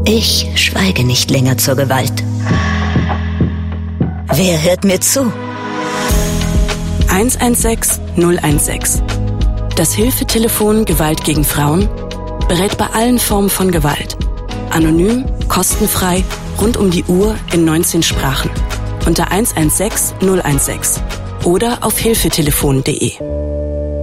Ich schweige nicht länger zur Gewalt. Wer hört mir zu? 116 016. Das Hilfetelefon Gewalt gegen Frauen berät bei allen Formen von Gewalt. Anonym, kostenfrei, rund um die Uhr in 19 Sprachen. Unter 116 016 oder auf hilfetelefon.de.